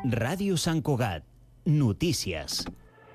Ràdio Sant Cugat. Notícies.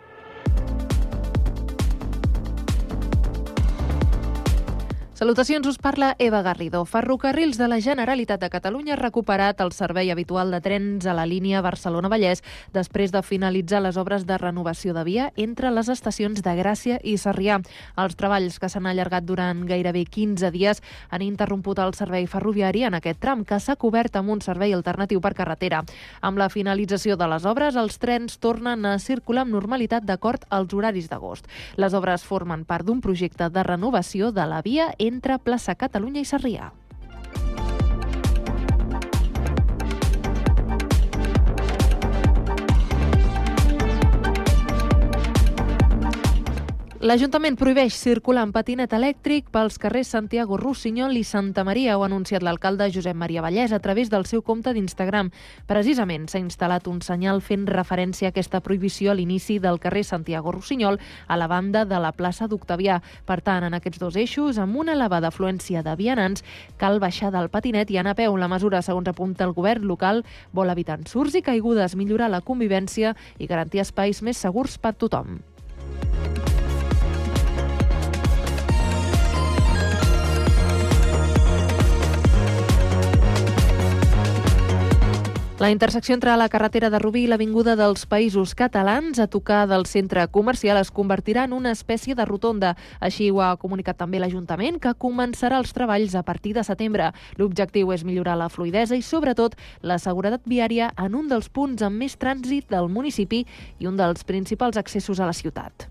Salutacions, us parla Eva Garrido. Ferrocarrils de la Generalitat de Catalunya ha recuperat el servei habitual de trens a la línia Barcelona-Vallès després de finalitzar les obres de renovació de via entre les estacions de Gràcia i Sarrià. Els treballs, que s'han allargat durant gairebé 15 dies, han interromput el servei ferroviari en aquest tram, que s'ha cobert amb un servei alternatiu per carretera. Amb la finalització de les obres, els trens tornen a circular amb normalitat d'acord als horaris d'agost. Les obres formen part d'un projecte de renovació de la via entre Plaça Catalunya i Sarrià. L'Ajuntament prohibeix circular amb patinet elèctric pels carrers Santiago Rossinyol i Santa Maria, ho ha anunciat l'alcalde Josep Maria Vallès a través del seu compte d'Instagram. Precisament s'ha instal·lat un senyal fent referència a aquesta prohibició a l'inici del carrer Santiago Rossinyol, a la banda de la plaça d'Octavià. Per tant, en aquests dos eixos, amb una elevada afluència de vianants, cal baixar del patinet i anar a peu. La mesura, segons apunta el govern local, vol evitar ensurts i caigudes, millorar la convivència i garantir espais més segurs per tothom. La intersecció entre la carretera de Rubí i l'Avinguda dels Països Catalans, a tocar del centre comercial, es convertirà en una espècie de rotonda. Així ho ha comunicat també l'Ajuntament, que començarà els treballs a partir de setembre. L'objectiu és millorar la fluïdesa i, sobretot, la seguretat viària en un dels punts amb més trànsit del municipi i un dels principals accessos a la ciutat.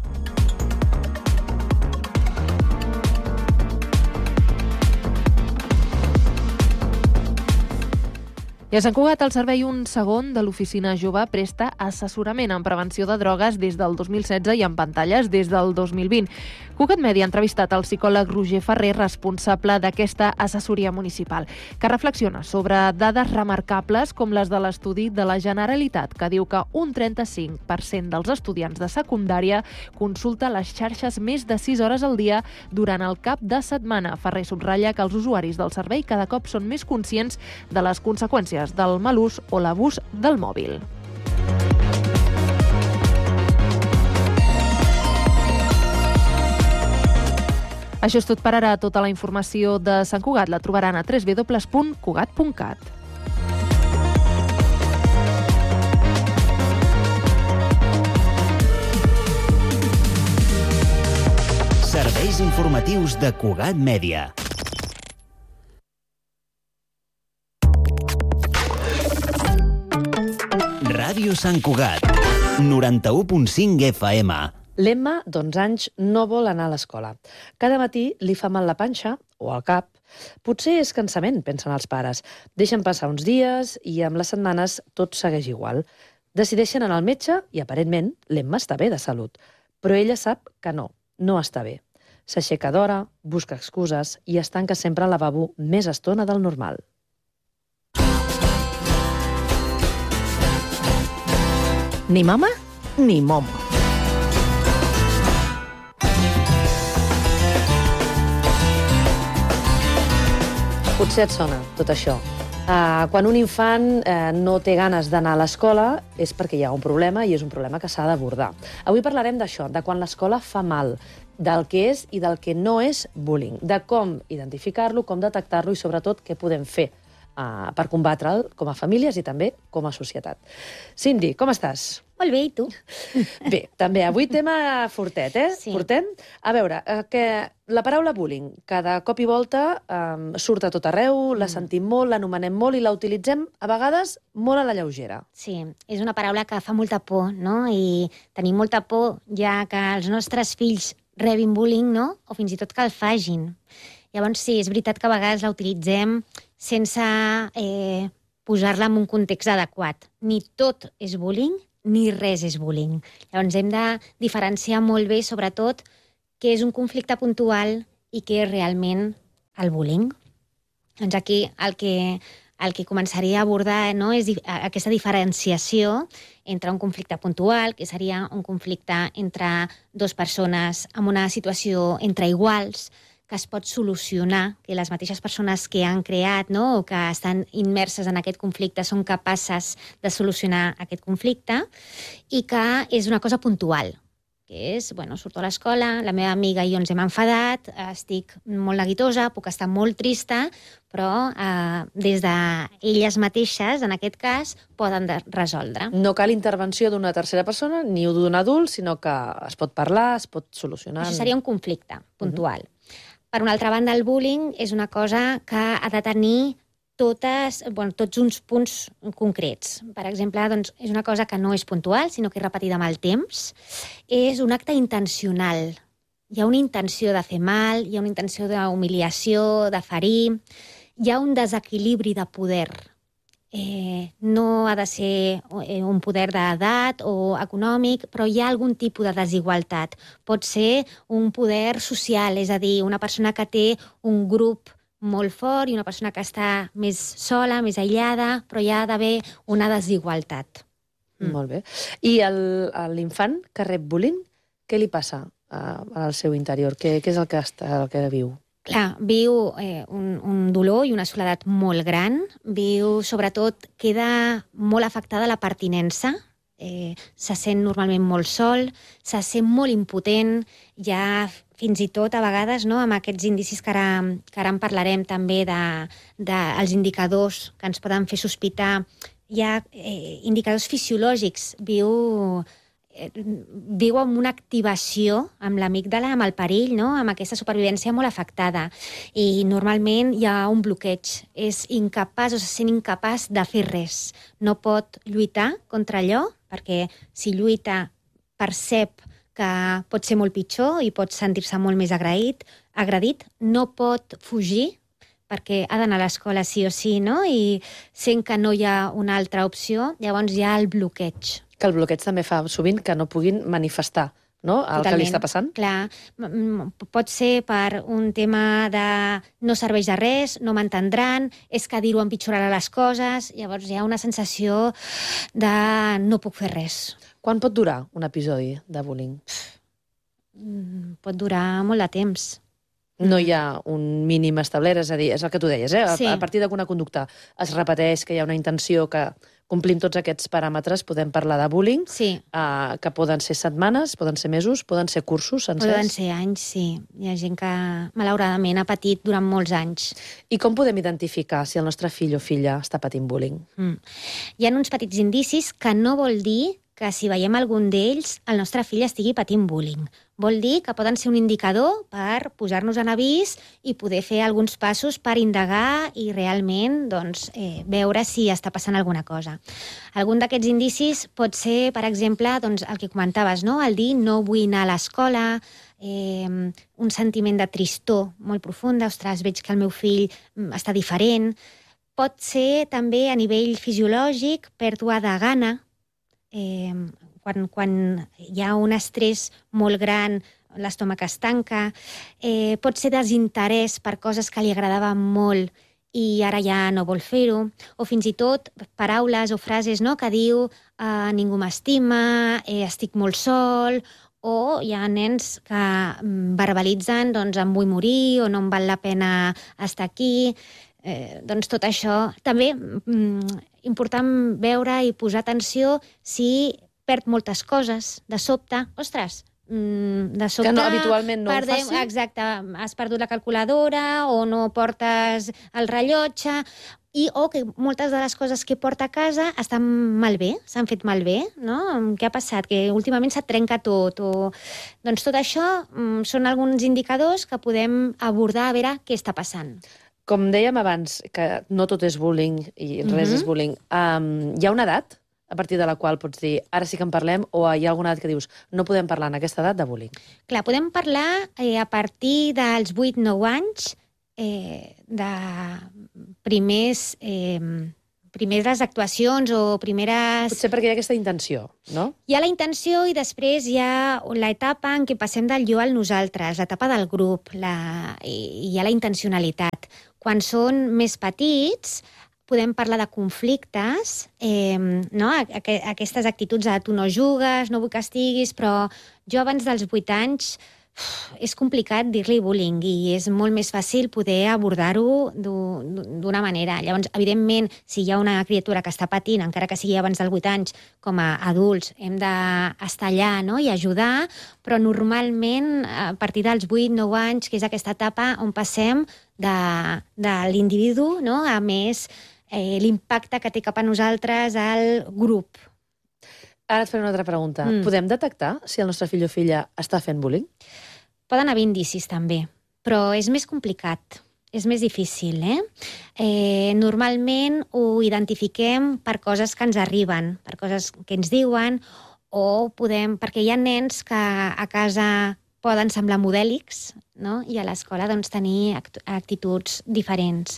I a Sant Cugat, el servei Un Segon de l'Oficina Jove presta assessorament en prevenció de drogues des del 2016 i en pantalles des del 2020. Cugat Mèdia ha entrevistat el psicòleg Roger Ferrer, responsable d'aquesta assessoria municipal, que reflexiona sobre dades remarcables com les de l'estudi de la Generalitat, que diu que un 35% dels estudiants de secundària consulta les xarxes més de 6 hores al dia durant el cap de setmana. Ferrer subratlla que els usuaris del servei cada cop són més conscients de les conseqüències del mal ús o l'abús del mòbil. Això és tot per ara. Tota la informació de Sant Cugat la trobaran a www.cugat.cat. Serveis informatius de Cugat Mèdia. Ràdio Sant Cugat, 91.5 FM. L'Emma, d'11 anys, no vol anar a l'escola. Cada matí li fa mal la panxa, o el cap. Potser és cansament, pensen els pares. Deixen passar uns dies i amb les setmanes tot segueix igual. Decideixen anar al metge i, aparentment, l'Emma està bé de salut. Però ella sap que no està bé. S'aixeca d'hora, busca excuses i es tanca sempre al lavabo més estona del normal. Ni mama, ni momo. Potser et sona tot això. Quan un infant no té ganes d'anar a l'escola és perquè hi ha un problema i és un problema que s'ha d'abordar. Avui parlarem d'això, de quan l'escola fa mal, del que és i del que no és bullying, de com identificar-lo, com detectar-lo i sobretot què podem fer per combatre'l com a famílies i també com a societat. Cindy, com estàs? Molt bé, i tu? Bé, també. Avui tema fortet, Sí. Portem? A veure, que la paraula bullying, cada cop i volta surt a tot arreu, la sentim molt, l'anomenem molt i la utilitzem, a vegades, molt a la lleugera. Sí, és una paraula que fa molta por, no? I tenim molta por ja que els nostres fills rebin bullying, no? O fins i tot que el fagin. Llavors, sí, és veritat que a vegades la utilitzem sense posar-la en un context adequat. Ni tot és bullying, ni res és bullying. Llavors hem de diferenciar molt bé, sobretot, què és un conflicte puntual i què és realment el bullying. Doncs aquí el que començaria a abordar, no, és aquesta diferenciació entre un conflicte puntual, que seria un conflicte entre dues persones en una situació entre iguals, que es pot solucionar, que les mateixes persones que han creat, no?, o que estan immerses en aquest conflicte són capaces de solucionar aquest conflicte, i que és una cosa puntual, que és, bueno, surto a l'escola, la meva amiga i jo ens hem enfadat, estic molt neguitosa, puc estar molt trista, però des d'elles mateixes, en aquest cas, poden resoldre. No cal intervenció d'una tercera persona ni d'un adult, sinó que es pot parlar, es pot solucionar. Això seria un conflicte puntual. Per una altra banda, el bullying és una cosa que ha de tenir tots uns punts concrets. Per exemple, doncs, és una cosa que no és puntual, sinó que és repetida amb el temps. És un acte intencional. Hi ha una intenció de fer mal, hi ha una intenció d'humiliació, de ferir, hi ha un desequilibri de poder. No ha de ser un poder d'edat o econòmic, però hi ha algun tipus de desigualtat. Pot ser un poder social, és a dir, una persona que té un grup molt fort i una persona que està més sola, més aïllada, però hi ha d'haver una desigualtat. Molt bé. I l'infant que rep bullying, què li passa al seu interior? Què és el que viu? Clar, viu un dolor i una soledat molt gran. Viu, sobretot, queda molt afectada la pertinença. Se sent normalment molt sol, se sent molt impotent, ja fins i tot a vegades, no, amb aquests indicis que ara en parlarem també dels indicadors que ens poden fer sospitar, hi ha indicadors fisiològics, viu amb una activació amb l'amígdala, amb el perill, no? Amb aquesta supervivència molt afectada. I normalment hi ha un bloqueig. És incapaç o se sent incapaç de fer res. No pot lluitar contra allò, perquè si lluita percep que pot ser molt pitjor i pot sentir-se molt més agredit. No pot fugir, perquè ha d'anar a l'escola sí o sí, no? I sent que no hi ha una altra opció, llavors hi ha el bloqueig. Que el bloqueig també fa sovint que no puguin manifestar, no?, el que li està passant. Clar, pot ser per un tema de no serveix de res, no m'entendran, és que dir-ho empitjorarà les coses, llavors hi ha una sensació de no puc fer res. Quan pot durar un episodi de bullying? Pot durar molt de temps. No hi ha un mínim establert, és a dir, és el que tu deies, Sí. A partir d'alguna conducta es repeteix que hi ha una intenció que complim tots aquests paràmetres, podem parlar de bullying, Sí. Que poden ser setmanes, poden ser mesos, poden ser cursos sencers. Poden ser anys, sí. Hi ha gent que, malauradament, ha patit durant molts anys. I com podem identificar si el nostre fill o filla està patint bullying? Hi ha uns petits indicis que no vol dir que si veiem algun d'ells el nostre fill estigui patint bullying. Vol dir que poden ser un indicador per posar-nos en avís i poder fer alguns passos per indagar i realment veure si està passant alguna cosa. Algun d'aquests indicis pot ser, per exemple, el que comentaves, no? El dir no vull anar a l'escola, un sentiment de tristor molt profunda, ostres, veig que el meu fill està diferent. Pot ser també a nivell fisiològic, pèrdua de gana, quan hi ha un estrès molt gran, l'estómac es tanca, pot ser desinterès per coses que li agradaven molt i ara ja no vol fer-ho, o fins i tot paraules o frases, no?, que diu ningú m'estima, estic molt sol, o hi ha nens que verbalitzen em vull morir o no em val la pena estar aquí. Tot això també important veure i posar atenció si perd moltes coses de sobte. Ostres, de sobte... Que no, habitualment no ho faci. Exacte, has perdut la calculadora o no portes el rellotge, o que moltes de les coses que porta a casa estan malbé, s'han fet malbé, no? Què ha passat? Que últimament se't trenca tot. Doncs tot això són alguns indicadors que podem abordar a veure què està passant. Com dèiem abans, que no tot és bullying i res és bullying, hi ha una edat a partir de la qual pots dir ara sí que en parlem, o hi ha alguna edat que dius no podem parlar en aquesta edat de bullying? Clar, podem parlar a partir dels 8-9 anys de primeres actuacions o primeres... Potser perquè hi ha aquesta intenció, no? Hi ha la intenció i després hi ha l'etapa en què passem del jo al nosaltres, l'etapa del grup, i hi ha la intencionalitat. Quan són més petits, podem parlar de conflictes, no? Aquestes actituds de tu no jugues, no vull que estiguis, però jo abans dels 8 anys és complicat dir-li bullying i és molt més fàcil poder abordar-ho d'una manera. Llavors, evidentment, si hi ha una criatura que està patint, encara que sigui abans dels 8 anys, com a adults, hem d'estar allà, no?, i ajudar, però normalment, a partir dels 8-9 anys, que és aquesta etapa on passem de l'individu, no?, a més l'impacte que té cap a nosaltres el grup. Ara et faré una altra pregunta. Podem detectar si el nostre fill o filla està fent bullying? Poden haver indicis, també, però és més complicat, és més difícil, Normalment ho identifiquem per coses que ens arriben, per coses que ens diuen, o perquè hi ha nens que a casa poden semblar modèlics, no?, i a l'escola doncs, tenir actituds diferents.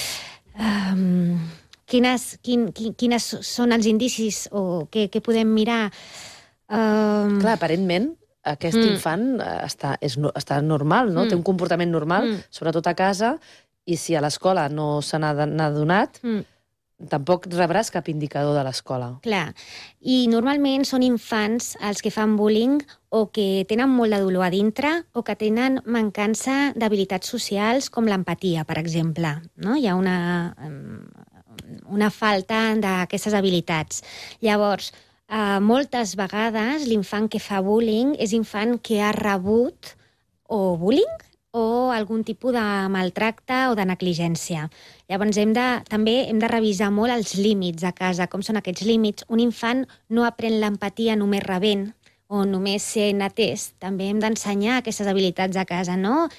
Quines són els indicis o què podem mirar? Clar, aparentment, aquest infant està normal, no? Té un comportament normal, sobretot a casa, i si a l'escola no se n'ha adonat, tampoc rebràs cap indicador de l'escola. Clar, i normalment són infants els que fan bullying o que tenen molt de dolor a dintre o que tenen mancança d'habilitats socials com l'empatia, per exemple. No? Hi ha una falta d'aquestes habilitats. Llavors, moltes vegades l'infant que fa bullying és infant que ha rebut o bullying o algun tipus de maltracte o de negligència. Llavors també hem de revisar molt els límits a casa, com són aquests límits. Un infant no aprèn l'empatia només rebent o només sent atès. També hem d'ensenyar aquestes habilitats a casa, no?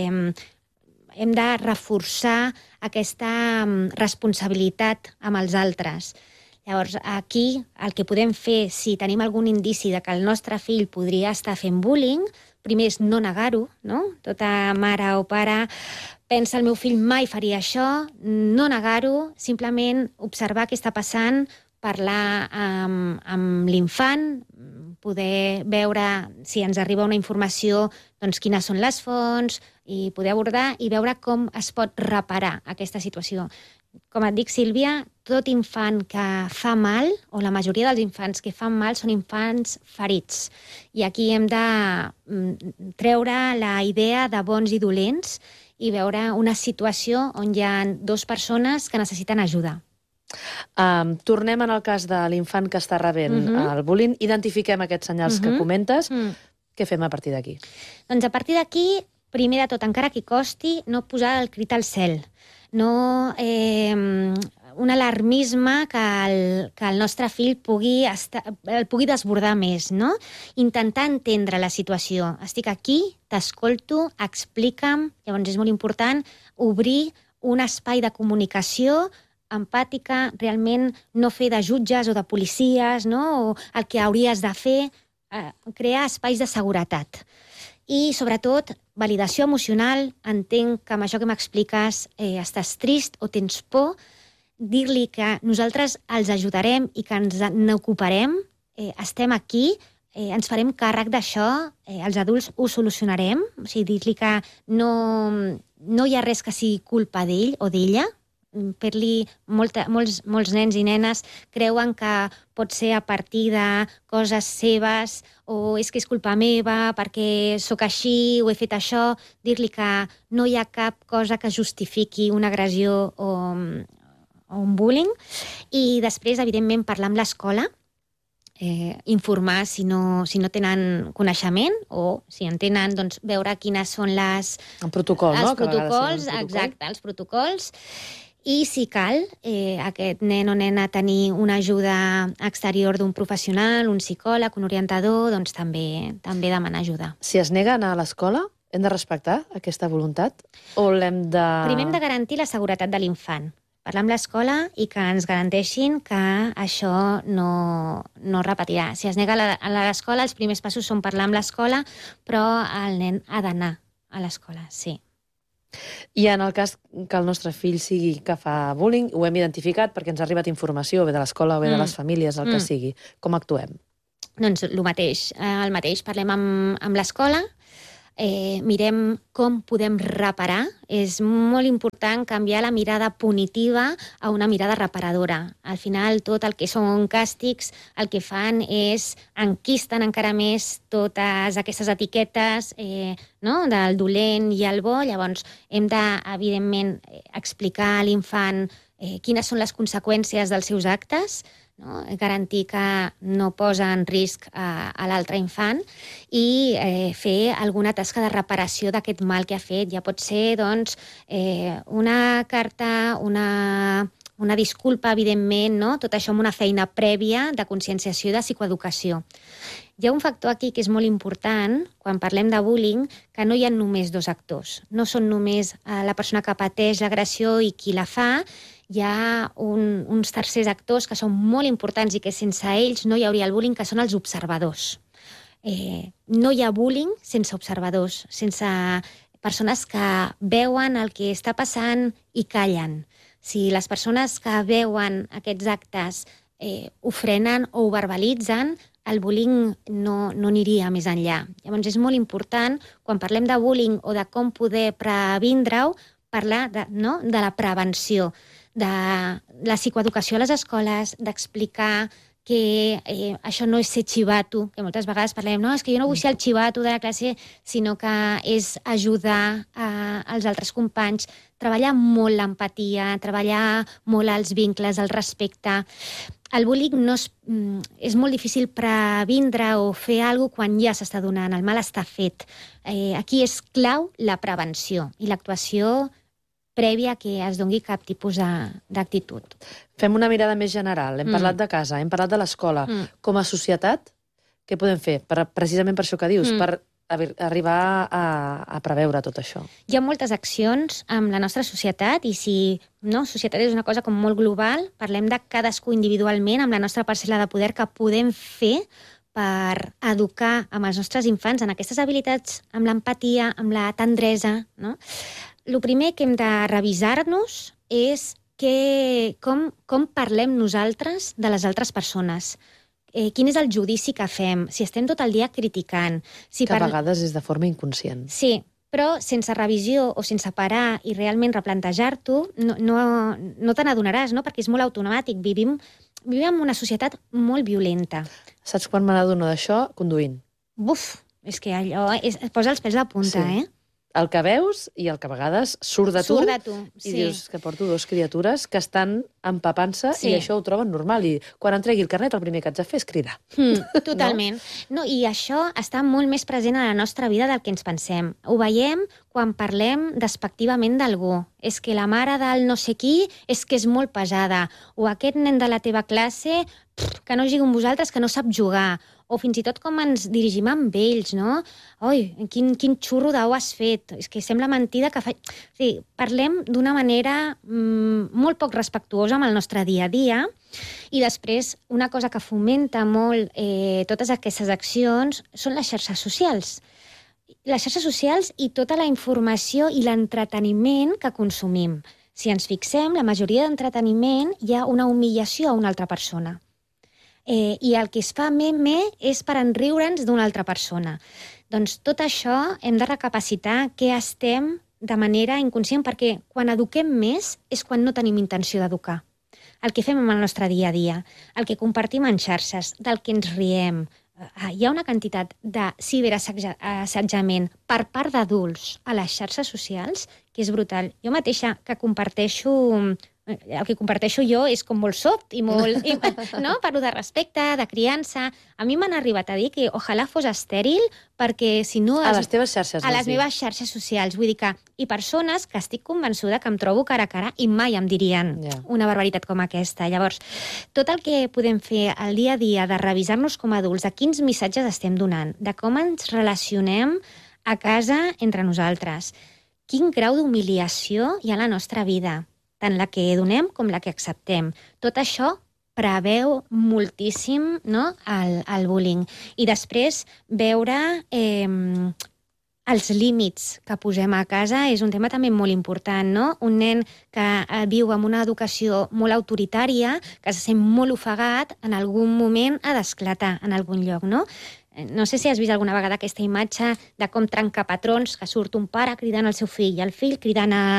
Hem de reforçar aquesta responsabilitat amb els altres. Llavors, aquí el que podem fer, si tenim algun indici de que el nostre fill podria estar fent bullying, primer és no negar-ho, no? Tota mare o pare pensa el meu fill mai faria això, no negar-ho, simplement observar què està passant, parlar amb l'infant, poder veure si ens arriba una informació, doncs quines són les fonts, i poder abordar i veure com es pot reparar aquesta situació. Com et dic, Sílvia, tot infant que fa mal, o la majoria dels infants que fan mal, són infants ferits. I aquí hem de treure la idea de bons i dolents i veure una situació on hi ha dues persones que necessiten ajuda. Tornem en el cas de l'infant que està rebent el bullying. Identifiquem aquests senyals que comentes. Què fem a partir d'aquí? Doncs a partir d'aquí, primer de tot, encara que costi, no posar el crit al cel. No un alarmisme que el nostre fill pugui desbordar més, no? Intentar entendre la situació. Estic aquí, t'escolto, explica'm. Llavors és molt important obrir un espai de comunicació empàtica, realment no fer de jutges o de policies, no? O el que hauries de fer, crear espais de seguretat. I, sobretot, validació emocional. Entenc que amb això que m'expliques estàs trist o tens por. Dir-li que nosaltres els ajudarem i que ens n'ocuparem. Estem aquí, ens farem càrrec d'això, els adults ho solucionarem. O sigui, dir-li que no hi ha res que sigui culpa d'ell o d'ella. Per-li molts nens i nenes creuen que pot ser a partir de coses seves o és que és culpa meva perquè sóc així o he fet això. Dir-li que no hi ha cap cosa que justifiqui una agressió o un bullying. I després, evidentment, parlar amb l'escola, informar si no tenen coneixement o si en tenen, doncs veure quines són els protocols, exacte, els protocols. I, si cal, aquest nen o nena tenir una ajuda exterior d'un professional, un psicòleg, un orientador, doncs també demanar ajuda. Si es nega a anar a l'escola, hem de respectar aquesta voluntat? O l'hem de... Primer hem de garantir la seguretat de l'infant. Parlar amb l'escola i que ens garanteixin que això no repetirà. Si es nega a l'escola, els primers passos són parlar amb l'escola, però el nen ha d'anar a l'escola, sí. I en el cas que el nostre fill sigui que fa bullying, ho hem identificat perquè ens ha arribat informació, o bé de l'escola o bé de les famílies, el que sigui. Com actuem? Doncs el mateix. Parlem amb l'escola, mirem com podem reparar. És molt important canviar la mirada punitiva a una mirada reparadora. Al final, tot el que són càstigs, el que fan és enquisten encara més totes aquestes etiquetes del dolent i el bo. Llavors, hem de, evidentment, explicar a l'infant quines són les conseqüències dels seus actes, garantir que no posa en risc a l'altre infant i fer alguna tasca de reparació d'aquest mal que ha fet. Ja pot ser una carta, una disculpa, evidentment, tot això amb una feina prèvia de conscienciació i de psicoeducació. Hi ha un factor aquí que és molt important, quan parlem de bullying, que no hi ha només dos actors. No són només la persona que pateix l'agressió i qui la fa, hi ha uns tercers actors que són molt importants i que sense ells no hi hauria el bullying, que són els observadors. No hi ha bullying sense observadors, sense persones que veuen el que està passant i callen. Si les persones que veuen aquests actes ho frenen o ho verbalitzen, el bullying no aniria més enllà. Llavors és molt important, quan parlem de bullying o de com poder previndre-ho, parlar de la prevenció, de la psicoeducació a les escoles, d'explicar que això no és ser xivato, que moltes vegades parlem, és que jo no vull ser el xivato de la classe, sinó que és ajudar els altres companys, treballar molt l'empatia, treballar molt els vincles, el respecte. El bullying és molt difícil previndre o fer alguna cosa quan ja s'està donant, el mal està fet. Aquí és clau la prevenció i l'actuació prèvia que es doni cap tipus d'actitud. Fem una mirada més general. Hem parlat de casa, hem parlat de l'escola. Com a societat, què podem fer? Precisament per això que dius, per arribar a preveure tot això. Hi ha moltes accions amb la nostra societat i si societat és una cosa com molt global, parlem de cadascú individualment amb la nostra parcel·la de poder que podem fer per educar amb els nostres infants en aquestes habilitats, amb l'empatia, amb la tendresa. El primer que hem de revisar-nos és com parlem nosaltres de les altres persones. Quin és el judici que fem? Si estem tot el dia criticant. Que a vegades és de forma inconscient. Sí, però sense revisió o sense parar i realment replantejar-t'ho, no te n'adonaràs, perquè és molt automàtic. Vivim en una societat molt violenta. Saps quan me n'adono d'això? Conduint. Buf, és que allò et posa els pèls de punta, El que veus i el que a vegades surt de tu. Surt de tu, I dius que porto dues criatures que estan empapant-se i això ho troben normal. I quan em tregui el carnet el primer que haig de fer és cridar. Totalment. I això està molt més present a la nostra vida del que ens pensem. Ho veiem quan parlem despectivament d'algú. És que la mare del no sé qui és que és molt pesada. O aquest nen de la teva classe que no jugui amb vosaltres, que no sap jugar. O fins i tot com ens dirigim amb ells, Oi, quin xurro d'ou has fet. És que sembla mentida que faig... Parlem d'una manera molt poc respectuosa amb el nostre dia a dia i després una cosa que fomenta molt totes aquestes accions són les xarxes socials. Les xarxes socials i tota la informació i l'entreteniment que consumim. Si ens fixem, la majoria d'entreteniment hi ha una humillació a una altra persona. I el que es fa meme és per enriure'ns d'una altra persona. Doncs tot això hem de recapacitar què estem de manera inconscient, perquè quan eduquem més és quan no tenim intenció d'educar. El que fem amb el nostre dia a dia, el que compartim en xarxes, del que ens riem. Hi ha una quantitat de ciberassetjament per part d'adults a les xarxes socials que és brutal. Jo mateixa que comparteixo... El que comparteixo jo és com molt soft i molt... Parlo de respecte, de criança. A mi m'han arribat a dir que ojalà fos estèril perquè si no... A les teves xarxes. A les meves xarxes socials. Vull dir que hi ha persones que estic convençuda que em trobo cara a cara i mai em dirien una barbaritat com aquesta. Llavors, tot el que podem fer al dia a dia de revisar-nos com a adults, de quins missatges estem donant, de com ens relacionem a casa entre nosaltres, quin grau d'humiliació hi ha a la nostra vida, tant la que donem com la que acceptem. Tot això preveu moltíssim el bullying. I després veure els límits que posem a casa és un tema també molt important. Un nen que viu amb una educació molt autoritària, que se sent molt ofegat, en algun moment ha d'esclatar en algun lloc. No sé si has vist alguna vegada aquesta imatge de com trenca patrons, que surt un pare cridant al seu fill, el fill cridant a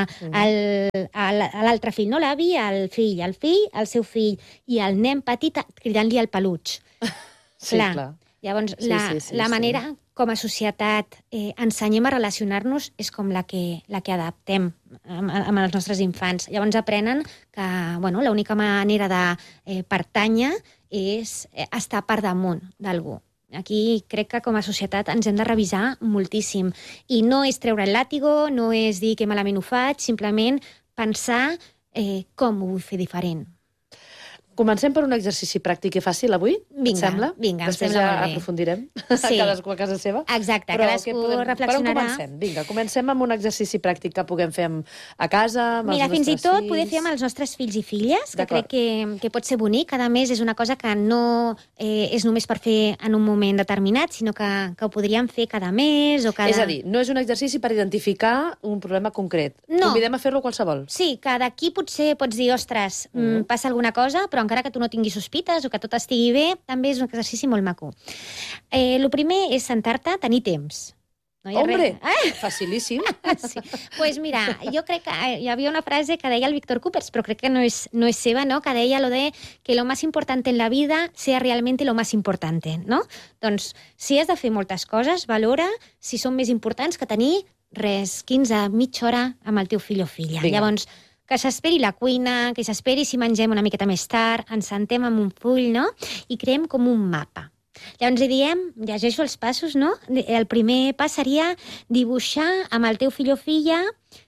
l'altre fill, no l'avi, el fill, el seu fill, i el nen petit cridant-li al peluig. Sí, clar. Llavors, la manera com a societat ensenyem a relacionar-nos és com la que adaptem amb els nostres infants. Llavors aprenen que l'única manera de pertànyer és estar per damunt d'algú. Aquí crec que com a societat ens hem de revisar moltíssim. I no és treure el làtigo, no és dir que malament ho faig, simplement pensar com ho vull fer diferent. Comencem per un exercici pràctic i fàcil avui, et sembla? Vinga, després em sembla ja molt bé. Aprofundirem, Sí. cadascú a casa seva. Exacte, Però cadascú reflexionarà. Per on comencem? Vinga, comencem amb un exercici pràctic que puguem fer a casa, amb els Mira, nostres fins i tot fills. poder fer amb els nostres fills i filles, que D'acord. crec que pot ser bonic. A més, és una cosa que no és només per fer en un moment determinat, sinó que ho podríem fer cada mes o cada... És a dir, no és un exercici per identificar un problema concret. No. Convidem a fer-lo qualsevol. Sí, que d'aquí potser pots dir, ostres, passa alguna cosa, però encara que tu no tinguis sospites o que tot estigui bé, també és un exercici molt maco. El primer és sentar-te, tenir temps. No hi ha Hombre, res. facilíssim. Sí. Pues mira, jo crec que hi havia una frase que deia el Víctor Coopers, però crec que no es seva, ¿no? Que deia lo de que lo más importante en la vida sea realmente lo más importante, ¿no? Doncs, si has de fer moltes coses, valora si són més importants que tenir 15, mitja hora amb el teu fill o filla. Vinga. Llavors, que s'esperi la cuina, que s'esperi si mengem una miqueta més tard, ens sentem amb un full, no? I creem com un mapa. Llavors hi diem, llegeixo els passos, no? El primer pas seria dibuixar amb el teu fill o filla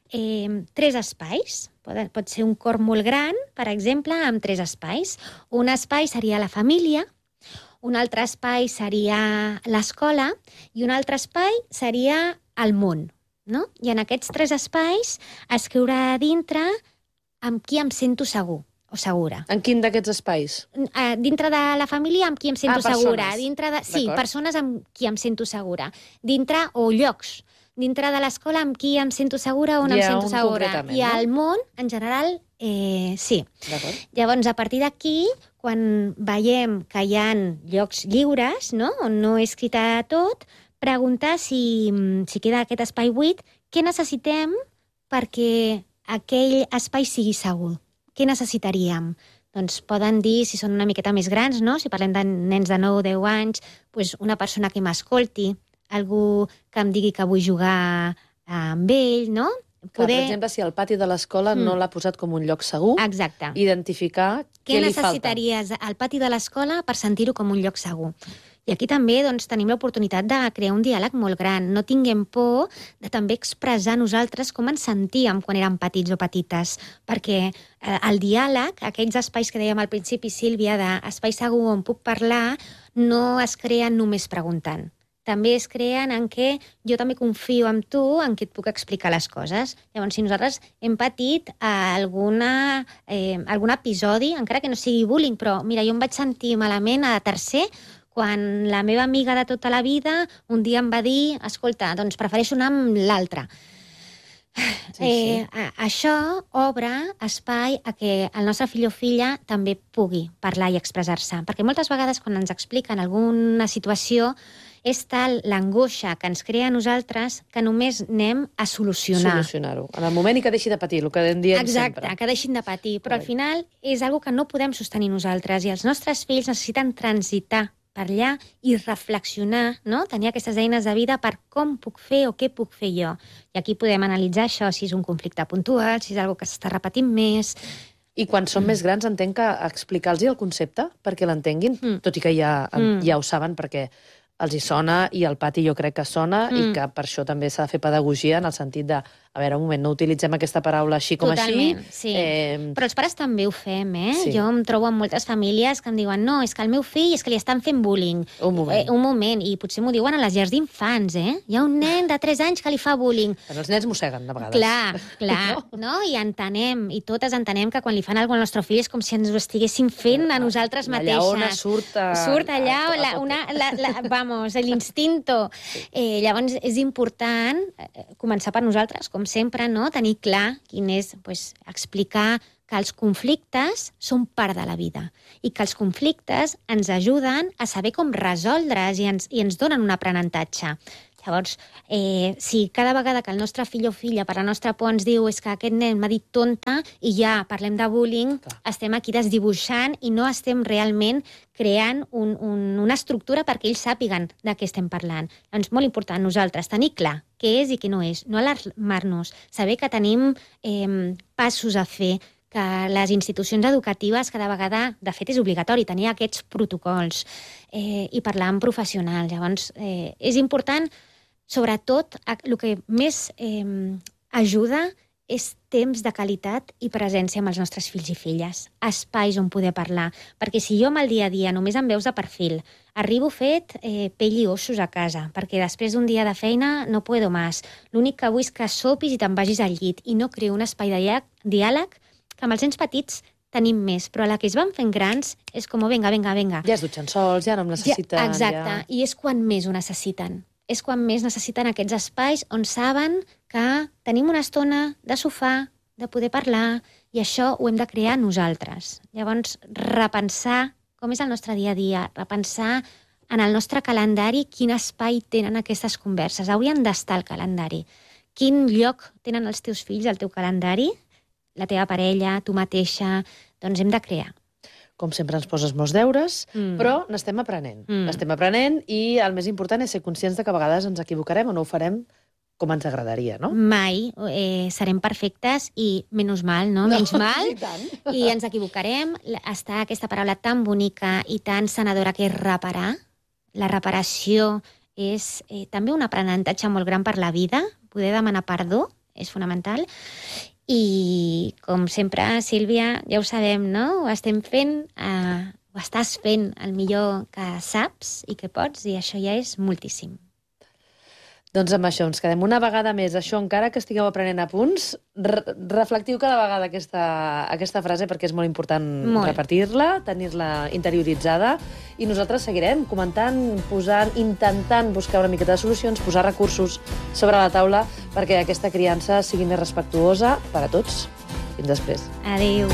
3 espais. Pot ser un cor molt gran, per exemple, amb 3 espais. Un espai seria la família, un altre espai seria l'escola i un altre espai seria el món. No? I en aquests 3 espais escriurà a dintre amb qui em sento segur o segura. En quin d'aquests espais? Dintre de la família amb qui em sento segura. Persones. Sí, persones amb qui em sento segura. Dintre, o llocs. Dintre de l'escola amb qui em sento segura o on em sento segura. I al món, en general, sí. Llavors, a partir d'aquí, quan veiem que hi ha llocs lliures, no? On no he escrit tot, preguntar si queda aquest espai buit, què necessitem perquè aquell espai sigui segur. Què necessitaríem? Doncs poden dir, si són una miqueta més grans, no? Si parlem de nens de 9 o 10 anys, doncs una persona que m'escolti, algú que em digui que vull jugar amb ell, no? Per exemple, si al pati de l'escola no l'ha posat com un lloc segur, exacte, identificar què li falta. Què necessitaries al pati de l'escola per sentir-ho com un lloc segur? I aquí també tenim l'oportunitat de crear un diàleg molt gran. No tinguem por de també expressar nosaltres com ens sentíem quan érem petits o petites, perquè el diàleg, aquells espais que dèiem al principi, Sílvia, d'espai segur on puc parlar, no es creen només preguntant. També es creen en què jo també confio en tu, en què et puc explicar les coses. Llavors, si nosaltres hem patit algun episodi, encara que no sigui bullying, però mira, jo em vaig sentir malament a tercer quan la meva amiga de tota la vida un dia em va dir, escolta, doncs prefereixo anar amb l'altre. Això obre espai a que el nostre fill o filla també pugui parlar i expressar-se. Perquè moltes vegades quan ens expliquen alguna situació és tal l'angoixa que ens crea a nosaltres que només anem a solucionar-ho. En el moment i que deixi de patir, el que en diem sempre. Exacte, que deixin de patir. Però al final és una que no podem sostenir nosaltres i els nostres fills necessiten transitar per allà i reflexionar, no? Tenir aquestes eines de vida per com puc fer o què puc fer jo. I aquí podem analitzar això, si és un conflicte puntual, si és una que s'està repetint més. I quan són més grans entenc que explicar-los el concepte perquè l'entenguin, tot i que ja ho saben perquè els hi sona i al pati jo crec que sona i que per això també s'ha de fer pedagogia en el sentit de, a veure, un moment, no utilitzem aquesta paraula així com totalment, així. Sí. Però els pares també ho fem, Sí. Jo em trobo amb moltes famílies que em diuen no, és que el meu fill és que li estan fent bullying. Un moment, i potser m'ho diuen a les llars d'infants, Hi ha un nen de 3 anys que li fa bullying. Però els nens mosseguen, de vegades. Clar, no? I entenem, i totes entenem que quan li fan alguna cosa al nostre fill és com si ens ho estiguéssim fent a nosaltres mateixes. La lleona surt allà, vamos, l'instinto. Llavors és important començar per nosaltres, com sempre, no? Tenir clar quin és, explicar que els conflictes són part de la vida i que els conflictes ens ajuden a saber com resoldre's i ens donen un aprenentatge. Llavors, si cada vegada que el nostre fill o filla per la nostra por ens diu és que aquest nen m'ha dit tonta i ja parlem de bullying, estem aquí desdibuixant i no estem realment creant una estructura perquè ells sàpiguen de què estem parlant. Doncs molt important nosaltres tenir clar què és i què no és, no alarmar-nos, saber que tenim passos a fer, que les institucions educatives cada vegada, de fet, és obligatori tenir aquests protocols i parlar amb professionals. Llavors, és important, sobretot, el que més ajuda és temps de qualitat i presència amb els nostres fills i filles, espais on poder parlar, perquè si jo amb el dia a dia només em veus de perfil, arribo fet pell i ossos a casa, perquè després d'un dia de feina no puedo més. L'únic que vull és que sopis i te'n vagis al llit i no creo un espai de diàleg que amb els nens petits tenim més, però a la que es van fent grans és com, venga. Ja es dutxen sols, ja no em necessiten. Ja, exacte, i és quan més ho necessiten. És quan més necessiten aquests espais on saben que tenim una estona de sofà, de poder parlar, i això ho hem de crear nosaltres. Llavors, repensar com és el nostre dia a dia, repensar en el nostre calendari quin espai tenen aquestes converses. Haurien d'estar al calendari. Quin lloc tenen els teus fills al teu calendari? La teva parella, tu mateixa, doncs hem de crear. Com sempre ens poses molts deures, però n'estem aprenent. N'estem aprenent i el més important és ser conscients de que a vegades ens equivocarem o no ho farem com ens agradaria, no? Mai serem perfectes i menys mal, no? Menys mal. I ens equivocarem. Està aquesta paraula tan bonica i tan sanadora que és reparar. La reparació és també un aprenentatge molt gran per la vida. Poder demanar perdó és fonamental. I, com sempre, Sílvia, ja ho sabem, no? Ho estem fent, ho estàs fent el millor que saps i que pots, i això ja és moltíssim. Doncs amb això ens quedem una vegada més. Això, encara que estigueu aprenent a punts, reflectiu cada vegada aquesta frase, perquè és molt important repetir-la, tenir-la interioritzada, i nosaltres seguirem comentant, intentant buscar una miqueta de solucions, posar recursos sobre la taula perquè aquesta criança sigui més respectuosa per a tots. Fins després. Adéu.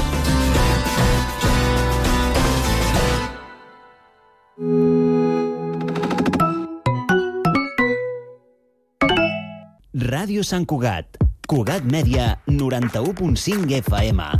Ràdio Sant Cugat. Cugat Mèdia, 91.5 FM.